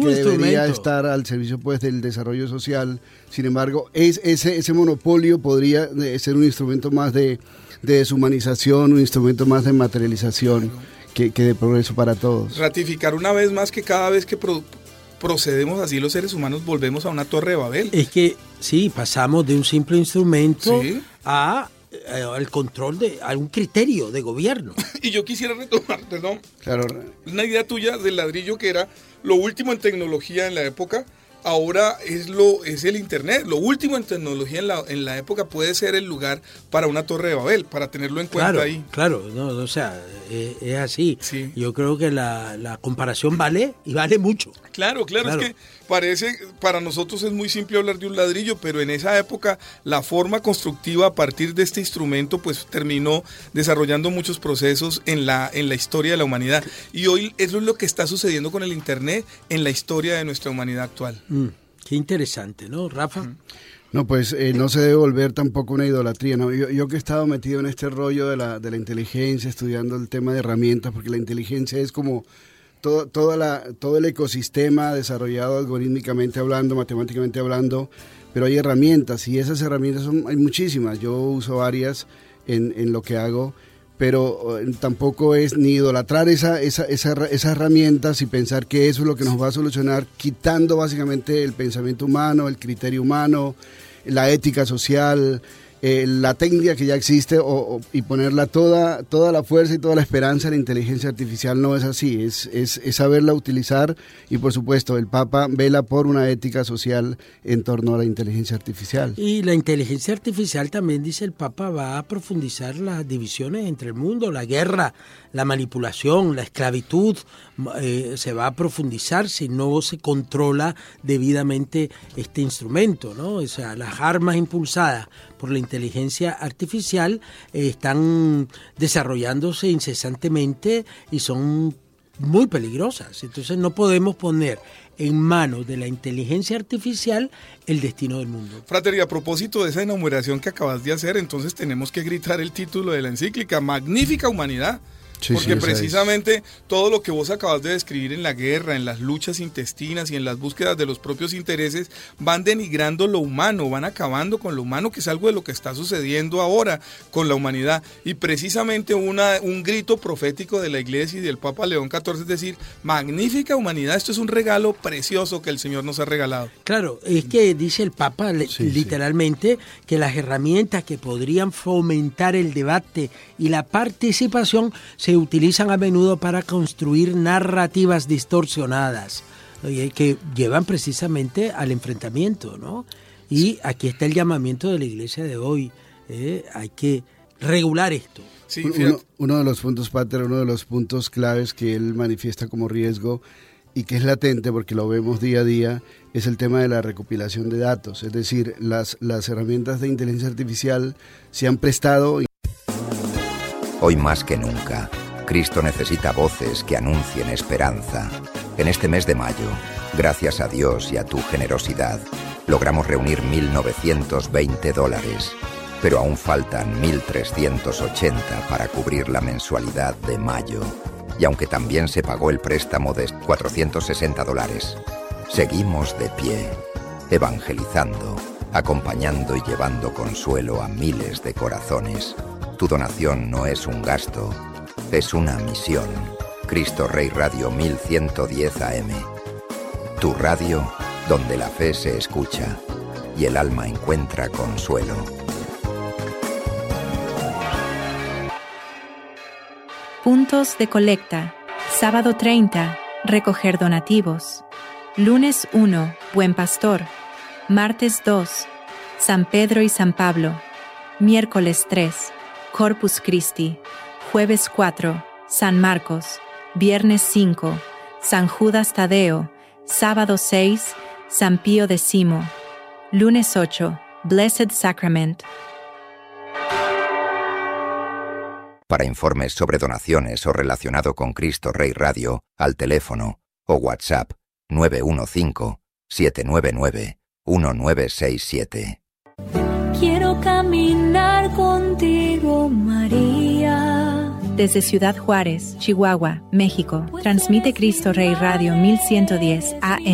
que debería estar al servicio pues del desarrollo social. Sin embargo, ese monopolio podría ser un instrumento más de deshumanización, un instrumento más de materialización que de progreso para todos. Ratificar una vez más que cada vez que procedemos así los seres humanos volvemos a una torre de Babel. Es que sí, pasamos de un simple instrumento al control a un criterio de gobierno. Y yo quisiera retomar, perdón, claro, una idea tuya del ladrillo que era lo último en tecnología en la época. Ahora es el internet. Lo último en tecnología en la época puede ser el lugar para una torre de Babel, para tenerlo en cuenta ahí. Claro, no, o sea, es así. Sí. Yo creo que la comparación vale y vale mucho. Claro, es que para nosotros es muy simple hablar de un ladrillo, pero en esa época la forma constructiva a partir de este instrumento pues terminó desarrollando muchos procesos en la historia de la humanidad. Y hoy eso es lo que está sucediendo con el internet en la historia de nuestra humanidad actual. Qué interesante, ¿no, Rafa? No, pues no se debe volver tampoco una idolatría, ¿no? Yo que he estado metido en este rollo de la inteligencia, estudiando el tema de herramientas, porque la inteligencia es como todo el ecosistema desarrollado algorítmicamente hablando, matemáticamente hablando, pero hay herramientas y esas herramientas hay muchísimas. Yo uso varias en lo que hago, pero tampoco es ni idolatrar esas herramientas y pensar que eso es lo que nos va a solucionar, quitando básicamente el pensamiento humano, el criterio humano, la ética social, la técnica que ya existe y ponerla toda la fuerza y toda la esperanza en la inteligencia artificial. No es así, es saberla utilizar y por supuesto el Papa vela por una ética social en torno a la inteligencia artificial. Y la inteligencia artificial también, dice el Papa, va a profundizar las divisiones entre el mundo, la guerra, la manipulación, la esclavitud, se va a profundizar si no se controla debidamente este instrumento, ¿no? O sea, las armas impulsadas por la inteligencia artificial están desarrollándose incesantemente y son muy peligrosas. Entonces no podemos poner en manos de la inteligencia artificial el destino del mundo. Frater, y a propósito de esa enumeración que acabas de hacer, entonces tenemos que gritar el título de la encíclica, Magnífica Humanidad. Porque precisamente todo lo que vos acabas de describir en la guerra, en las luchas intestinas y en las búsquedas de los propios intereses, van denigrando lo humano, van acabando con lo humano, que es algo de lo que está sucediendo ahora con la humanidad. Y precisamente un grito profético de la Iglesia y del Papa León XIV es decir, magnífica humanidad, esto es un regalo precioso que el Señor nos ha regalado. Claro, es que dice el Papa literalmente que las herramientas que podrían fomentar el debate y la participación se utilizan a menudo para construir narrativas distorsionadas que llevan precisamente al enfrentamiento, ¿no? Y aquí está el llamamiento de la Iglesia de hoy. Hay que regular esto. Sí, uno de los puntos, Pater, uno de los puntos claves que él manifiesta como riesgo y que es latente porque lo vemos día a día, es el tema de la recopilación de datos. Es decir, las herramientas de inteligencia artificial se han prestado. Hoy más que nunca, Cristo necesita voces que anuncien esperanza. En este mes de mayo, gracias a Dios y a tu generosidad, logramos reunir $1,920, pero aún faltan 1.380 para cubrir la mensualidad de mayo. Y aunque también se pagó el préstamo de $460, seguimos de pie, evangelizando, acompañando y llevando consuelo a miles de corazones. Tu donación no es un gasto, es una misión. Cristo Rey Radio 1110 AM. Tu radio donde la fe se escucha y el alma encuentra consuelo. Puntos de colecta. Sábado 30, recoger donativos. Lunes 1, Buen Pastor. Martes 2, San Pedro y San Pablo. Miércoles 3, Corpus Christi. Jueves 4, San Marcos. Viernes 5, San Judas Tadeo. Sábado 6, San Pío X. Lunes 8, Blessed Sacrament. Para informes sobre donaciones o relacionado con Cristo Rey Radio, al teléfono o WhatsApp 915-799-1967. Quiero caminar contigo, María. Desde Ciudad Juárez, Chihuahua, México, transmite Cristo Rey Radio 1110 AM.